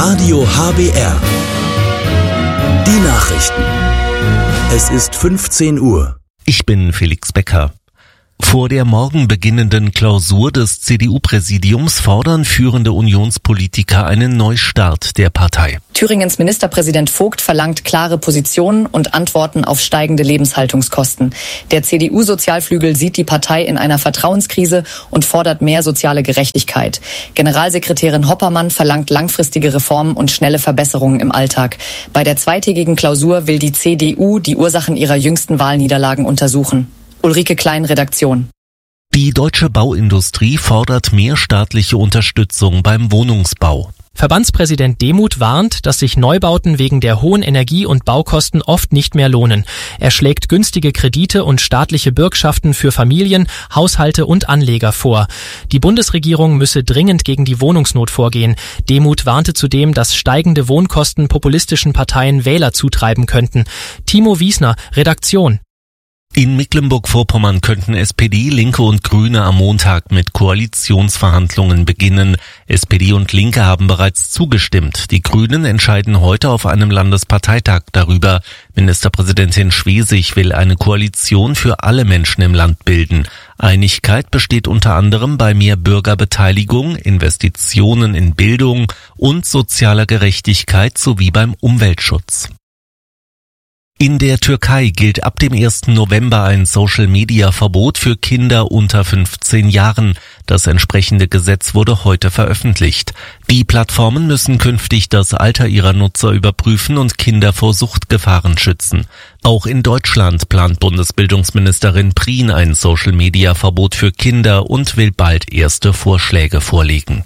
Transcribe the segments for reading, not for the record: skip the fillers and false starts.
Radio HBR. Die Nachrichten. Es ist 15 Uhr. Ich bin Felix Becker. Vor der morgen beginnenden Klausur des CDU-Präsidiums fordern führende Unionspolitiker einen Neustart der Partei. Thüringens Ministerpräsident Vogt verlangt klare Positionen und Antworten auf steigende Lebenshaltungskosten. Der CDU-Sozialflügel sieht die Partei in einer Vertrauenskrise und fordert mehr soziale Gerechtigkeit. Generalsekretärin Hoppermann verlangt langfristige Reformen und schnelle Verbesserungen im Alltag. Bei der zweitägigen Klausur will die CDU die Ursachen ihrer jüngsten Wahlniederlagen untersuchen. Ulrike Klein, Redaktion. Die deutsche Bauindustrie fordert mehr staatliche Unterstützung beim Wohnungsbau. Verbandspräsident Demuth warnt, dass sich Neubauten wegen der hohen Energie- und Baukosten oft nicht mehr lohnen. Er schlägt günstige Kredite und staatliche Bürgschaften für Familien, Haushalte und Anleger vor. Die Bundesregierung müsse dringend gegen die Wohnungsnot vorgehen. Demuth warnte zudem, dass steigende Wohnkosten populistischen Parteien Wähler zutreiben könnten. Timo Wiesner, Redaktion. In Mecklenburg-Vorpommern könnten SPD, Linke und Grüne am Montag mit Koalitionsverhandlungen beginnen. SPD und Linke haben bereits zugestimmt. Die Grünen entscheiden heute auf einem Landesparteitag darüber. Ministerpräsidentin Schwesig will eine Koalition für alle Menschen im Land bilden. Einigkeit besteht unter anderem bei mehr Bürgerbeteiligung, Investitionen in Bildung und sozialer Gerechtigkeit sowie beim Umweltschutz. In der Türkei gilt ab dem 1. November ein Social-Media-Verbot für Kinder unter 15 Jahren. Das entsprechende Gesetz wurde heute veröffentlicht. Die Plattformen müssen künftig das Alter ihrer Nutzer überprüfen und Kinder vor Suchtgefahren schützen. Auch in Deutschland plant Bundesbildungsministerin Prien ein Social-Media-Verbot für Kinder und will bald erste Vorschläge vorlegen.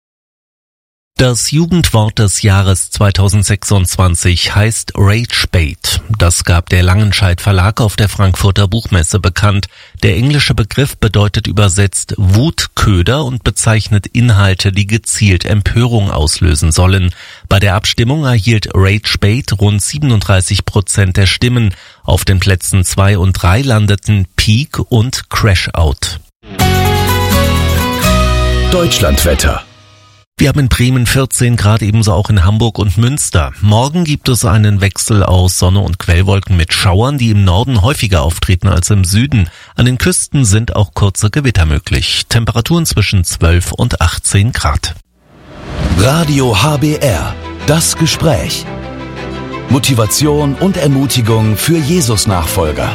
Das Jugendwort des Jahres 2026 heißt Ragebait. Das gab der Langenscheidt Verlag auf der Frankfurter Buchmesse bekannt. Der englische Begriff bedeutet übersetzt Wutköder und bezeichnet Inhalte, die gezielt Empörung auslösen sollen. Bei der Abstimmung erhielt Ragebait rund 37% der Stimmen. Auf den Plätzen 2 und 3 landeten Peak und Crashout. Deutschlandwetter. Wir haben in Bremen 14 Grad, ebenso auch in Hamburg und Münster. Morgen gibt es einen Wechsel aus Sonne und Quellwolken mit Schauern, die im Norden häufiger auftreten als im Süden. An den Küsten sind auch kurze Gewitter möglich. Temperaturen zwischen 12 und 18 Grad. Radio HBR. Das Gespräch. Motivation und Ermutigung für Jesus-Nachfolger.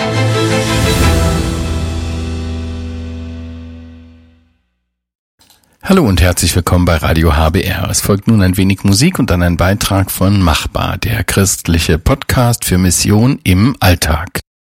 Hallo und herzlich willkommen bei Radio HBR. Es folgt nun ein wenig Musik und dann ein Beitrag von Machbar, der christliche Podcast für Mission im Alltag.